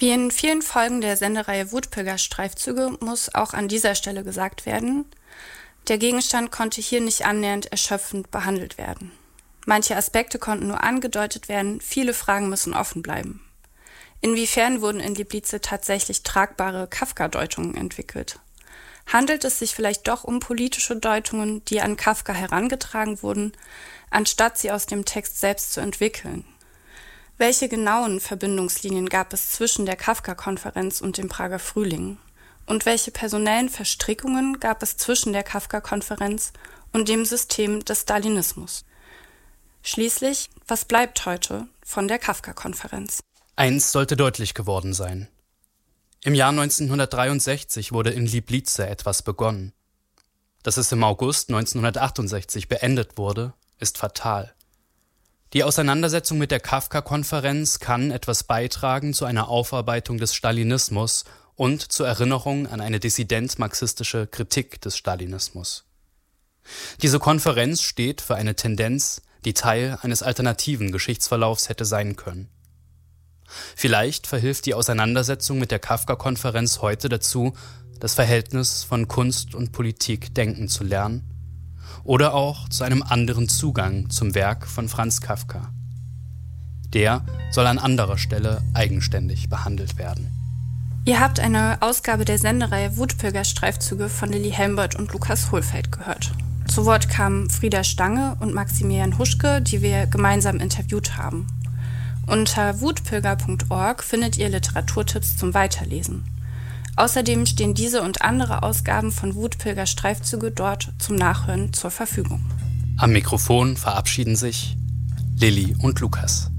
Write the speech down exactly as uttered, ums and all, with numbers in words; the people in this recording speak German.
Wie in vielen Folgen der Sendereihe Wutpilger-Streifzüge muss auch an dieser Stelle gesagt werden, der Gegenstand konnte hier nicht annähernd erschöpfend behandelt werden. Manche Aspekte konnten nur angedeutet werden, viele Fragen müssen offen bleiben. Inwiefern wurden in Lieblitze tatsächlich tragbare Kafka-Deutungen entwickelt? Handelt es sich vielleicht doch um politische Deutungen, die an Kafka herangetragen wurden, anstatt sie aus dem Text selbst zu entwickeln? Welche genauen Verbindungslinien gab es zwischen der Kafka-Konferenz und dem Prager Frühling? Und welche personellen Verstrickungen gab es zwischen der Kafka-Konferenz und dem System des Stalinismus? Schließlich, was bleibt heute von der Kafka-Konferenz? Eins sollte deutlich geworden sein. Im Jahr neunzehnhundertdreiundsechzig wurde in Lieblitze etwas begonnen. Dass es im August neunzehnhundertachtundsechzig beendet wurde, ist fatal. Die Auseinandersetzung mit der Kafka-Konferenz kann etwas beitragen zu einer Aufarbeitung des Stalinismus und zur Erinnerung an eine dissident-marxistische Kritik des Stalinismus. Diese Konferenz steht für eine Tendenz, die Teil eines alternativen Geschichtsverlaufs hätte sein können. Vielleicht verhilft die Auseinandersetzung mit der Kafka-Konferenz heute dazu, das Verhältnis von Kunst und Politik denken zu lernen oder auch zu einem anderen Zugang zum Werk von Franz Kafka. Der soll an anderer Stelle eigenständig behandelt werden. Ihr habt eine Ausgabe der Sendereihe Wutpilger-Streifzüge von Lilly Helmbold und Lukas Hohlfeld gehört. Zu Wort kamen Frieda Stange und Maximilian Huschke, die wir gemeinsam interviewt haben. Unter wutpilger punkt org findet ihr Literaturtipps zum Weiterlesen. Außerdem stehen diese und andere Ausgaben von Wutpilger-Streifzüge dort zum Nachhören zur Verfügung. Am Mikrofon verabschieden sich Lilly und Lukas.